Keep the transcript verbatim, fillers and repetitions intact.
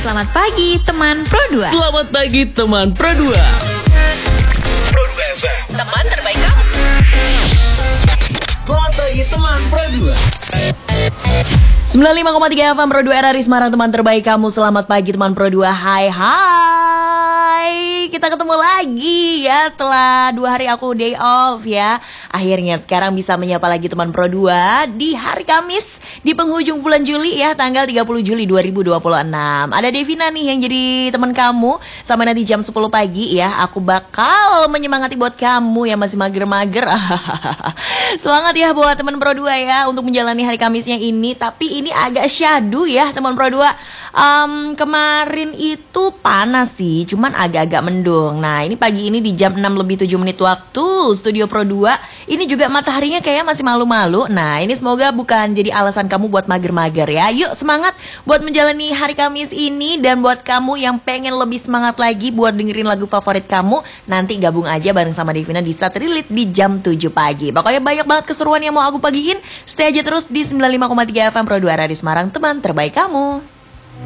Selamat pagi teman Pro dua. Selamat pagi teman Pro dua. Pro dua F M, teman terbaik kamu. Selamat pagi teman Pro dua. sembilan puluh lima koma tiga F M Pro dua R R I Semarang, teman terbaik kamu. Selamat pagi teman Pro dua. Hai hai, kita ketemu lagi ya setelah dua hari aku day off ya. Akhirnya sekarang bisa menyapa lagi teman Pro dua di hari Kamis di penghujung bulan Juli ya, tanggal tiga puluh Juli dua ribu dua puluh enam. Ada Devina nih yang jadi teman kamu sampai nanti jam sepuluh pagi ya. Aku bakal menyemangati buat kamu yang masih mager-mager. Semangat ya buat teman Pro dua ya untuk menjalani hari Kamisnya ini. Tapi ini agak syahdu ya teman Pro dua. um, Kemarin itu panas sih, cuman agak-agak mendung. Nah ini pagi ini di jam enam lebih tujuh menit waktu Studio Pro dua, ini juga mataharinya kayak masih malu-malu. Nah ini semoga bukan jadi alasan kamu buat mager-mager ya. Yuk semangat buat menjalani hari Kamis ini. Dan buat kamu yang pengen lebih semangat lagi buat dengerin lagu favorit kamu, nanti gabung aja bareng sama Devina di Satelit di jam tujuh pagi. Pokoknya banyak banget keseruan yang mau aku bagiin. Stay aja terus di sembilan puluh lima koma tiga F M Pro dua R R I Semarang, teman terbaik kamu.